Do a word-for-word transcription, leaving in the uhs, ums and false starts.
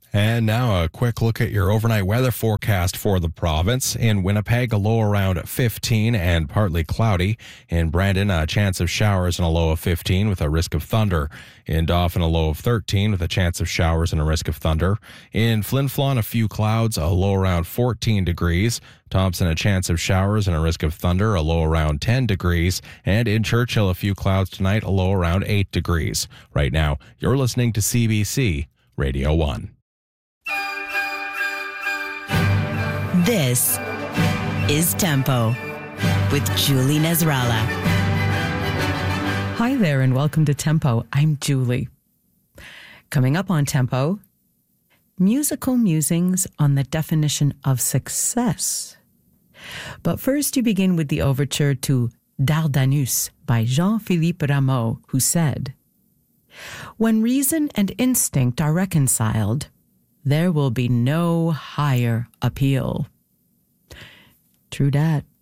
And now a quick look at your overnight weather forecast for the province. In Winnipeg, a low around fifteen and partly cloudy. In Brandon, a chance of showers and a low of fifteen with a risk of thunder. In Dauphin, a low of thirteen with a chance of showers and a risk of thunder. In Flin Flon, a few clouds, a low around fourteen degrees. Thompson, a chance of showers and a risk of thunder, a low around ten degrees. And in Churchill, a few clouds tonight, a low around eight degrees. Right now, you're listening to C B C Radio one. This is Tempo with Julie Nasrallah. Hi there and welcome to Tempo. I'm Julie. Coming up on Tempo, musical musings on the definition of success. But first you begin with the overture to Dardanus by Jean-Philippe Rameau, who said, "When reason and instinct are reconciled, there will be no higher appeal." True dat.